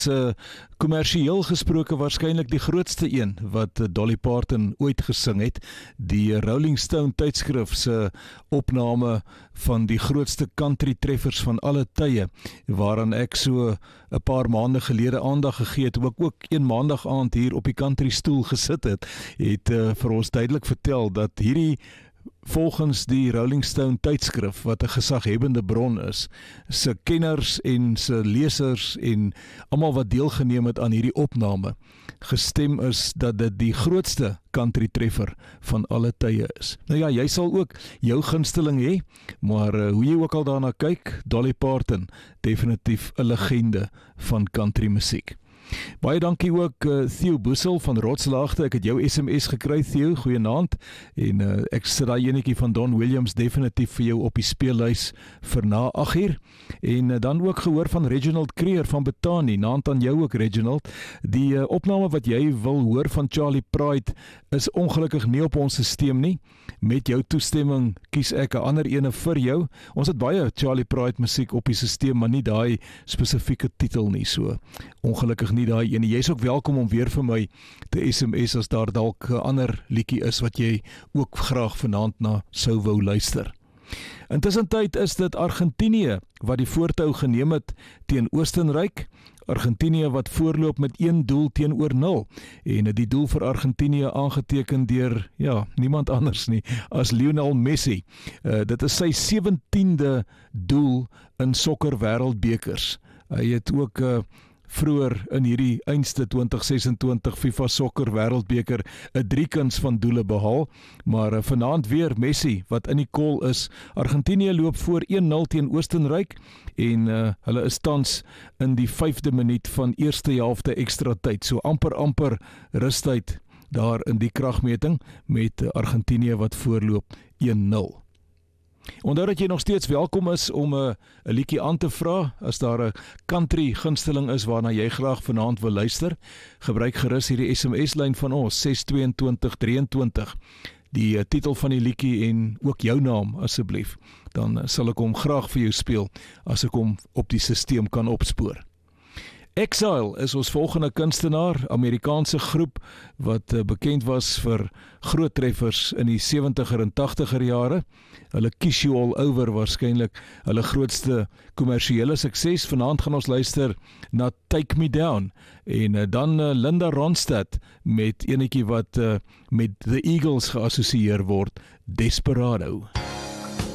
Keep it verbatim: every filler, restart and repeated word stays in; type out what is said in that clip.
Uh, kommersieel gesproke waarskynlik die grootste een wat uh, Dolly Parton ooit gesing het, die Rolling Stone tydskrif se opname van die grootste country treffers van alle tye, waaraan ek so 'n paar maande gelede aandag gegee het, ook ook een maandag aand hier op die country stoel gesit het, het uh, vir ons duidelik vertel dat hierdie volgens die Rolling Stone tydskrif, wat 'n gesaghebbende bron is, se kenners en se lesers en almal wat deelgeneem het aan hierdie opname, gestem is dat dit die grootste country treffer van alle tye is. Nou ja, jy sal ook jou gunsteling hê, maar uh, hoe jy ook al daarna kyk, Dolly Parton, definitief 'n legende van country musiek. Baie dankie ook uh, Theo Bussel van Rotslaagte. Ek het jou S M S gekry, Theo, goeienaand. En uh, ek sit daai enetjie van Don Williams definitief vir jou op die speellys vir na agt uur. En uh, dan ook gehoor van Reginald Creer van Botany. Naand aan jou ook, Reginald. Die uh, opname wat jy wil hoor van Charlie Pride is ongelukkig nie op ons stelsel nie. Met jou toestemming kies ek 'n ander ene vir jou. Ons het baie Charlie Pride musiek op die stelsel, maar nie daai spesifieke titel nie, so ongelukkig nie daai ene. Jy is ook welkom om weer vir my te S M S as daar dalk 'n ander liedjie is wat jy ook graag vanaand na sou wou luister. Intussen tyd is dit Argentinië wat die voortou geneem het teen Oostenryk. Argentinië wat voorloop met een doel teenoor nul. En die doel vir Argentinië aangeteken deur, ja, niemand anders nie as Lionel Messi. Uh, dit is sy sewentiende doel in sokker wêreldbekers. Hy het ook uh, vroeër in hierdie eindste twintig sesentwintig FIFA sokker wêreldbeker 'n driekuns van doele behaal, maar uh, vanaand weer Messi wat in die kol is. Argentinië loop voor een nul teen Oostenryk en uh, hulle is tans in die vyfde minuut van eerste helfte ekstra tyd, so amper amper rustyd daar in die kragmeting met uh, Argentinië wat voorloop een nul. Onthou dat jy nog steeds welkom is om 'n liedjie aan te vra, as daar 'n country gunsteling is waarna jy graag vanaand wil luister. Gebruik gerus hierdie S M S-lyn van ons, ses twee twee drie twee, die uh, titel van die liedjie en ook jou naam asseblief. Dan uh, sal ek hom graag vir jou speel, as ek hom op die stelsel kan opspoor. Exile is ons volgende kunstenaar, Amerikaanse groep wat uh, bekend was vir groot treffers in die sewentiger en tagtiger jare. Hulle Kiss You All Over waarskynlik hulle grootste kommersiële sukses. Vanaand gaan ons luister na Take Me Down en uh, dan uh, Linda Ronstadt met enetjie wat uh, met The Eagles geassosieer word, Desperado.